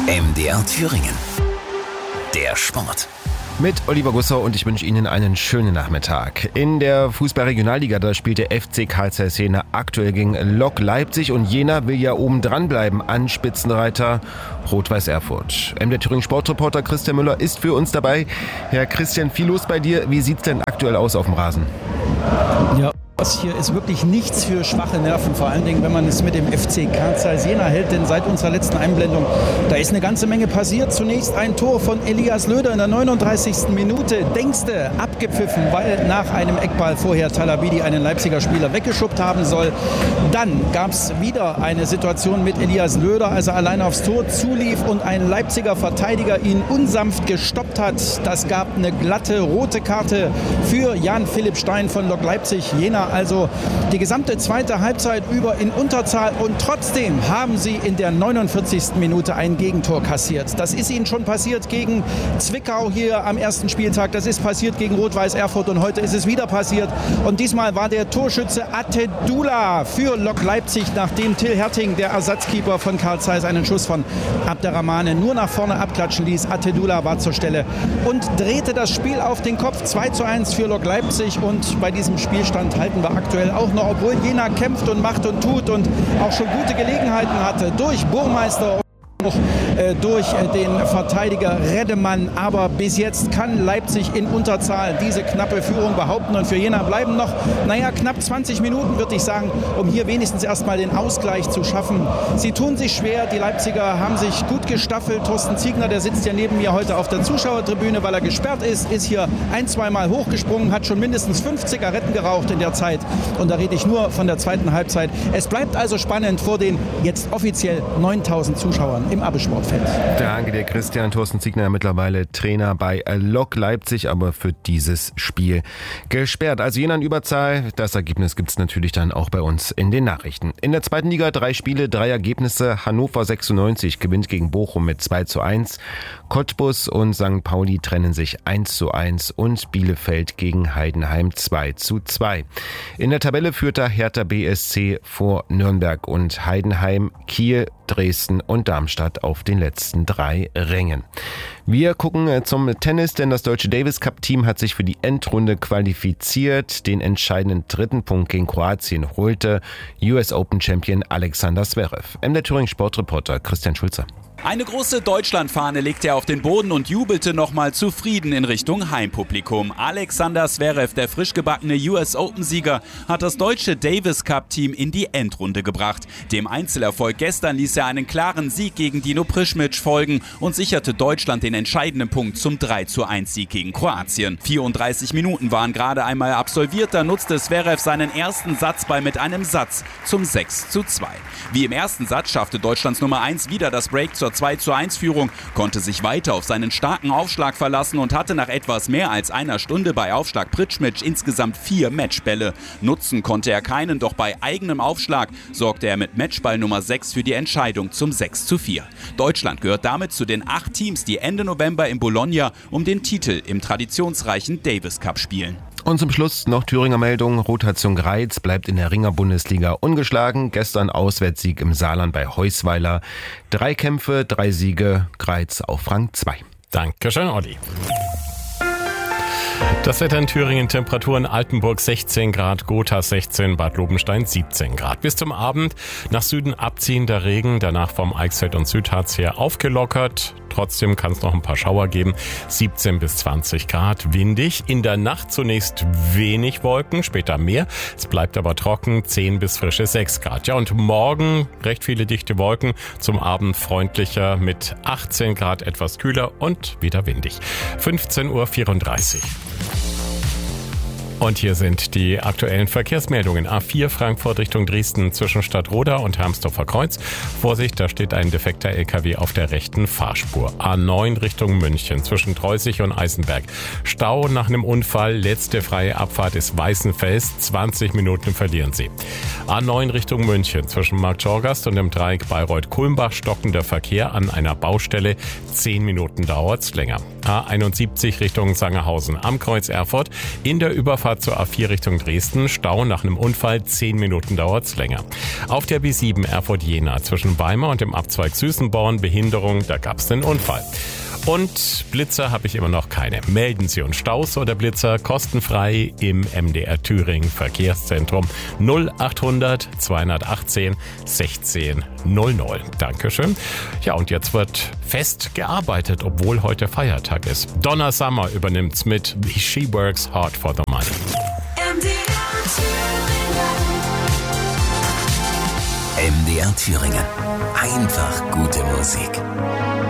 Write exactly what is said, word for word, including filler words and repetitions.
M D R Thüringen. Der Sport. Mit Oliver Gusser und ich wünsche Ihnen einen schönen Nachmittag. In der Fußball-Regionalliga, da spielt der F C Carl Zeiss Jena aktuell gegen Lok Leipzig und Jena will ja oben dran bleiben an Spitzenreiter Rot-Weiß Erfurt. M D R Thüringen Sportreporter Christian Müller ist für uns dabei. Herr Christian, viel los bei dir. Wie sieht es denn aktuell aus auf dem Rasen? Ja. Das hier ist wirklich nichts für schwache Nerven, vor allen Dingen, wenn man es mit dem F C Carl Zeiss Jena hält, denn seit unserer letzten Einblendung, da ist eine ganze Menge passiert. Zunächst ein Tor von Elias Löder in der neununddreißigsten Minute, denkste, abgepfiffen, weil nach einem Eckball vorher Talabidi einen Leipziger Spieler weggeschubbt haben soll. Dann gab es wieder eine Situation mit Elias Löder, als er alleine aufs Tor zulief und ein Leipziger Verteidiger ihn unsanft gestoppt hat. Das gab eine glatte rote Karte für Jan-Philipp Stein von Lok Leipzig. Jena also die gesamte zweite Halbzeit über in Unterzahl und trotzdem haben sie in der neunundvierzigsten Minute ein Gegentor kassiert. Das ist ihnen schon passiert gegen Zwickau hier am ersten Spieltag, das ist passiert gegen Rot-Weiß Erfurt und heute ist es wieder passiert. Und diesmal war der Torschütze Atedula für Lok Leipzig, nachdem Till Herting, der Ersatzkeeper von Carl Zeiss, einen Schuss von Abderrahmane nur nach vorne abklatschen ließ. Atedula war zur Stelle und drehte das Spiel auf den Kopf. zwei zu eins für Lok Leipzig und bei diesem Spielstand halten wir aktuell auch noch, obwohl Jena kämpft und macht und tut und auch schon gute Gelegenheiten hatte durch Burmeister. Äh, durch äh, den Verteidiger Reddemann, aber bis jetzt kann Leipzig in Unterzahl diese knappe Führung behaupten und für Jena bleiben noch, naja, knapp zwanzig Minuten, würde ich sagen, um hier wenigstens erstmal den Ausgleich zu schaffen. Sie tun sich schwer, die Leipziger haben sich gut gestaffelt. Thorsten Ziegner, der sitzt ja neben mir heute auf der Zuschauertribüne, weil er gesperrt ist, ist hier ein, zweimal hochgesprungen, hat schon mindestens fünf Zigaretten geraucht in der Zeit und da rede ich nur von der zweiten Halbzeit. Es bleibt also spannend vor den jetzt offiziell neuntausend Zuschauern im Abelsportfeld. Danke dir, Christian. Thorsten Ziegner, mittlerweile Trainer bei Lok Leipzig, aber für dieses Spiel gesperrt. Also Jena in Überzahl. Das Ergebnis gibt es natürlich dann auch bei uns in den Nachrichten. In der zweiten Liga drei Spiele, drei Ergebnisse. Hannover sechsundneunzig gewinnt gegen Bochum mit zwei zu eins. Cottbus und Sankt Pauli trennen sich eins zu eins und Bielefeld gegen Heidenheim zwei zu zwei. In der Tabelle führt da Hertha B S C vor Nürnberg und Heidenheim, Kiel, Dresden und Darmstadt auf den letzten drei Rängen. Wir gucken zum Tennis, denn das deutsche Davis Cup Team hat sich für die Endrunde qualifiziert. Den entscheidenden dritten Punkt gegen Kroatien holte U S Open Champion Alexander Zverev. M D R Thüringen Sportreporter Christian Schulze. Eine große Deutschlandfahne legte er auf den Boden und jubelte nochmal zufrieden in Richtung Heimpublikum. Alexander Zverev, der frisch gebackene U S Open-Sieger, hat das deutsche Davis Cup-Team in die Endrunde gebracht. Dem Einzelerfolg gestern ließ er einen klaren Sieg gegen Dino Prischmic folgen und sicherte Deutschland den entscheidenden Punkt zum drei zu eins Sieg gegen Kroatien. vierunddreißig Minuten waren gerade einmal absolviert, da nutzte Zverev seinen ersten Satzball mit einem Satz zum sechs zu zwei. Wie im ersten Satz schaffte Deutschlands Nummer eins wieder das Break zur zwei zu eins Führung, konnte sich weiter auf seinen starken Aufschlag verlassen und hatte nach etwas mehr als einer Stunde bei Aufschlag Prischmic insgesamt vier Matchbälle. Nutzen konnte er keinen, doch bei eigenem Aufschlag sorgte er mit Matchball Nummer sechs für die Entscheidung zum sechs zu vier. Deutschland gehört damit zu den acht Teams, die Ende November in Bologna um den Titel im traditionsreichen Davis Cup spielen. Und zum Schluss noch Thüringer Meldung. Rotation Greiz bleibt in der Ringer-Bundesliga ungeschlagen. Gestern Auswärtssieg im Saarland bei Heusweiler. Drei Kämpfe, drei Siege. Greiz auf Rang zwei. Dankeschön, Olli. Das Wetter in Thüringen, Temperaturen Altenburg sechzehn Grad, Gotha sechzehn, Bad Lobenstein siebzehn Grad. Bis zum Abend nach Süden abziehender Regen, danach vom Eichsfeld und Südharz her aufgelockert. Trotzdem kann es noch ein paar Schauer geben, siebzehn bis zwanzig Grad, windig. In der Nacht zunächst wenig Wolken, später mehr. Es bleibt aber trocken, zehn bis frische sechs Grad. Ja, und morgen recht viele dichte Wolken, zum Abend freundlicher mit achtzehn Grad, etwas kühler und wieder windig. fünfzehn Uhr vierunddreißig. Und hier sind die aktuellen Verkehrsmeldungen. A vier Frankfurt Richtung Dresden zwischen Stadtroda und Hermsdorfer Kreuz. Vorsicht, da steht ein defekter L K W auf der rechten Fahrspur. A neun Richtung München zwischen Treußig und Eisenberg. Stau nach einem Unfall. Letzte freie Abfahrt ist Weißenfels. zwanzig Minuten verlieren Sie. A neun Richtung München zwischen Marktschorgast und dem Dreieck Bayreuth-Kulmbach. Stockender Verkehr an einer Baustelle. zehn Minuten dauert's länger. A einundsiebzig Richtung Sangerhausen am Kreuz Erfurt. In der Überfahrt Einfahrt zur A vier Richtung Dresden. Stau nach einem Unfall, zehn Minuten dauert's länger. Auf der B sieben Erfurt-Jena zwischen Weimar und dem Abzweig Süßenborn Behinderung, da gab's den Unfall. Und Blitzer habe ich immer noch keine. Melden Sie uns Staus oder Blitzer kostenfrei im M D R Thüringen Verkehrszentrum null achthundert zweihundertachtzehn sechzehn null null. Dankeschön. Ja, und jetzt wird fest gearbeitet, obwohl heute Feiertag ist. Donna Summer übernimmt's mit She Works Hard for the Money. M D R Thüringen. M D R Thüringen. Einfach gute Musik.